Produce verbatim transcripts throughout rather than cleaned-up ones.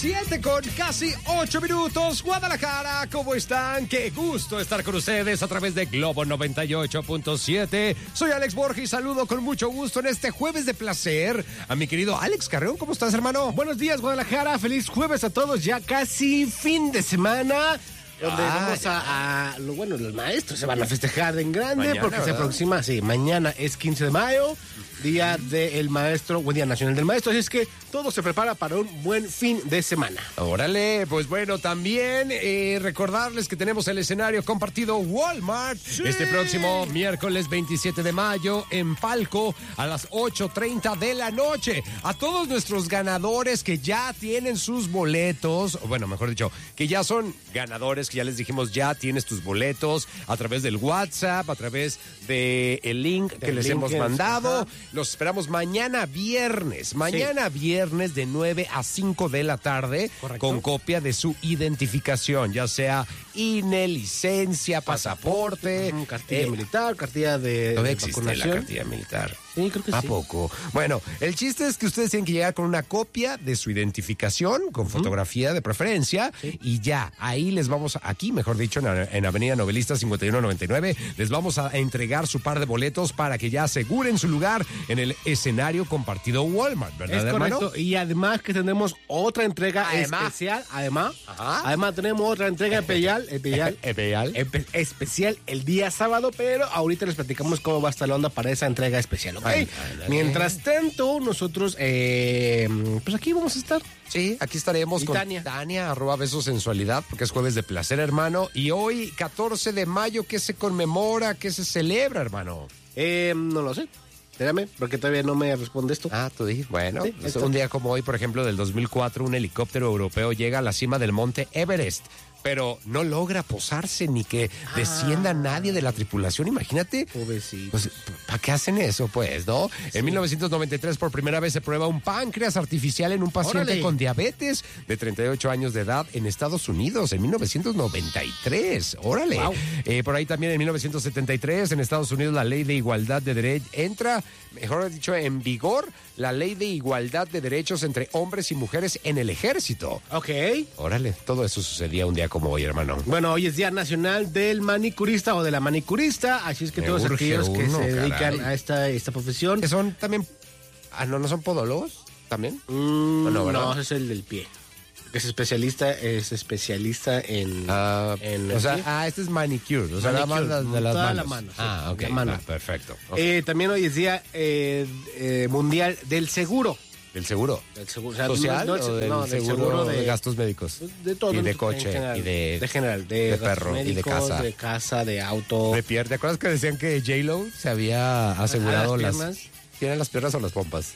Siete con casi ocho minutos. Guadalajara, ¿cómo están? Qué gusto estar con ustedes a través de Globo noventa y ocho punto siete. Soy Alex Borges y saludo con mucho gusto en este jueves de placer a mi querido Alex Carreón. ¿Cómo estás, hermano? Buenos días, Guadalajara. Feliz jueves a todos. Ya casi fin de semana. Donde ah, vamos a, a, lo bueno, los maestros se van a festejar en grande mañana, porque ¿verdad? Se aproxima, sí, mañana es quince de mayo, día del maestro, o Día Nacional del Maestro, así es que todo se prepara para un buen fin de semana. Órale, pues bueno, también eh, recordarles que tenemos el escenario compartido Walmart sí. Este próximo miércoles veintisiete de mayo en Palco a las ocho treinta de la noche. A todos nuestros ganadores que ya tienen sus boletos, o bueno, mejor dicho, que ya son ganadores, que ya les dijimos, ya tienes tus boletos a través del WhatsApp, a través del link que el les link hemos mandado. Ajá. Los esperamos mañana viernes, mañana sí. viernes de nueve a cinco de la tarde. Correcto. Con copia de su identificación, ya sea I N E, licencia, pasaporte, pasaporte cartilla eh, militar, cartilla de, no de existe vacunación. La cartilla militar. Sí, creo que ¿A sí. poco? Bueno, el chiste es que ustedes tienen que llegar con una copia de su identificación, con fotografía de preferencia, sí. y ya, ahí les vamos, a, aquí, mejor dicho, en, en Avenida Novelista cincuenta y uno noventa y nueve, les vamos a entregar su par de boletos para que ya aseguren su lugar en el escenario compartido Walmart, ¿verdad, es hermano? Correcto, y además que tenemos otra entrega además, especial, además, ajá. además tenemos otra entrega especial, especial, especial. Espe- especial el día sábado, pero ahorita les platicamos cómo va a estar la onda para esa entrega especial, ¿ok? Ay, ay, Mientras tanto, nosotros, eh, pues aquí vamos a estar. Sí, aquí estaremos y con Tania. Tania, arroba Beso Sensualidad, porque es jueves de placer, hermano. Y hoy, catorce de mayo, ¿qué se conmemora? ¿Qué se celebra, hermano? Eh, no lo sé. Espérame, porque todavía no me responde esto. Ah, tú dijiste. Bueno, sí, pues un día como hoy, por ejemplo, del dos mil cuatro, un helicóptero europeo llega a la cima del monte Everest, pero no logra posarse ni que ah. descienda nadie de la tripulación. Imagínate. Pobrecito. Pues, ¿para qué hacen eso, pues, no? Sí. En mil novecientos noventa y tres, por primera vez, se prueba un páncreas artificial en un paciente Órale. con diabetes de treinta y ocho años de edad en Estados Unidos, en mil novecientos noventa y tres. Órale. Wow. Eh, por ahí también, en mil novecientos setenta y tres, en Estados Unidos, la ley de igualdad de derechos entra, mejor dicho, en vigor, la ley de igualdad de derechos entre hombres y mujeres en el ejército. Ok. Órale, todo eso sucedía un día como hoy, hermano. Bueno, hoy es Día Nacional del Manicurista o de la manicurista, así es que Me todos aquellos uno, que se caray. dedican a esta, esta profesión. ¿Que son también, ah, no, no son podólogos también? Mm, no, no, ese es el del pie. Que es especialista, es especialista en... Uh, en o sea, ah, este es manicure, o sea, nada más de, de las toda manos. la mano. Sí, ah, ok, mano. Ah, perfecto. Okay. Eh, también hoy es Día eh, eh, Mundial del Seguro. ¿Del seguro? Del seguro. O sea, ¿social no, no, o del, no, seguro, del seguro de, de gastos médicos? De todo. Y de coche, general, y de... De general, de, de perro, médicos, y de casa. De casa, de auto. De pierna. ¿Te acuerdas que decían que J-Lo se había asegurado las... las... ¿Tienen las piernas o las pompas?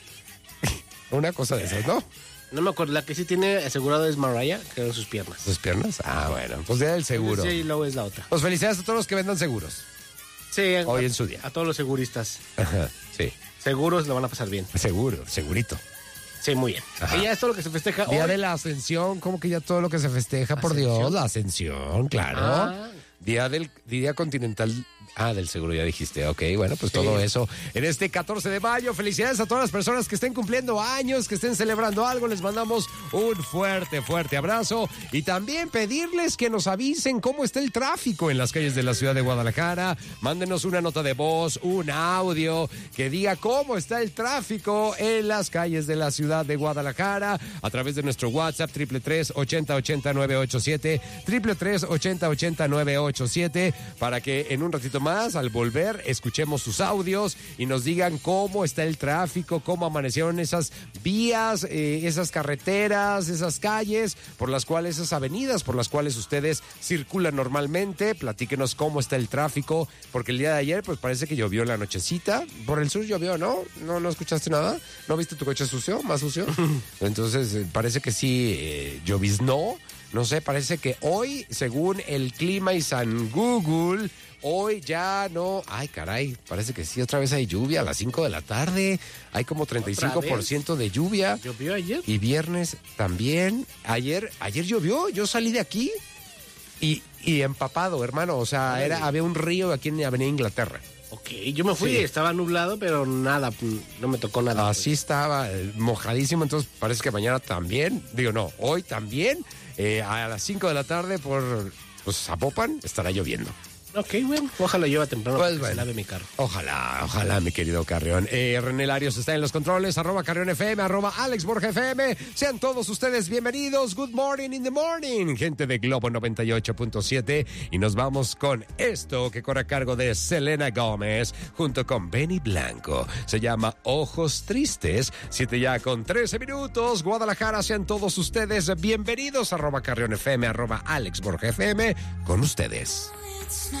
Una cosa de esas, ¿no? No me acuerdo, la que sí tiene asegurado es Mariah, que son sus piernas. ¿Sus piernas? Ah, bueno, pues Día del Seguro. Sí, luego es la otra. Pues felicidades a todos los que vendan seguros. Sí. Hoy a, en su día. A todos los seguristas. Ajá, sí. Seguros lo van a pasar bien. Seguro, segurito. Sí, muy bien. Ajá. Y ya es todo lo que se festeja Día hoy. de la Ascensión, ¿cómo que ya todo lo que se festeja? Por ¿Ascensión? Dios, la Ascensión, claro. Ah. Día del Día Continental... Ah, del seguro ya dijiste, ok, bueno, pues sí. Todo eso en este catorce de mayo. Felicidades a todas las personas que estén cumpliendo años, que estén celebrando algo. Les mandamos un fuerte, fuerte abrazo y también pedirles que nos avisen cómo está el tráfico en las calles de la ciudad de Guadalajara. Mándenos una nota de voz, un audio que diga cómo está el tráfico en las calles de la ciudad de Guadalajara a través de nuestro WhatsApp triple tres, ochenta, ochenta, nueve ocho siete, triple tres, ochenta, ochenta, nueve ocho siete, para que en un ratito más más, al volver, escuchemos sus audios y nos digan cómo está el tráfico, cómo amanecieron esas vías, eh, esas carreteras, esas calles, por las cuales, esas avenidas por las cuales ustedes circulan normalmente. Platíquenos cómo está el tráfico, porque el día de ayer, pues parece que llovió en la nochecita. Por el sur llovió, ¿no? ¿No, no escuchaste nada? ¿No viste tu coche sucio? ¿Más sucio? Entonces, eh, parece que sí eh, lloviznó. No sé, parece que hoy, según el clima y San Google, hoy ya no... Ay, caray, parece que sí, otra vez hay lluvia a las cinco de la tarde. Hay como treinta y cinco por ciento de lluvia. ¿Llovió ayer? Y viernes también. Ayer, ayer llovió, yo salí de aquí y, y empapado, hermano. O sea, era, había un río aquí en Avenida Inglaterra. Ok, yo me fui, Sí. estaba nublado, pero nada, no me tocó nada. Así estaba, eh, mojadísimo, entonces parece que mañana también, digo no, hoy también, eh, a las cinco de la tarde por pues, Zapopan estará lloviendo. Ok, bueno, ojalá llueva temprano Pues para que bueno. se lave mi carro. Ojalá, ojalá, mi querido Carrión. Eh, René Larios está en los controles, arroba Carrión F M, arroba Alex Borja F M. Sean todos ustedes bienvenidos. Good morning in the morning, gente de Globo noventa y ocho punto siete. Y nos vamos con esto que corre a cargo de Selena Gómez junto con Benny Blanco. Se llama Ojos Tristes. Siete ya con trece minutos. Guadalajara, sean todos ustedes bienvenidos. Arroba Carrión F M, arroba Alex Borja F M. Con ustedes.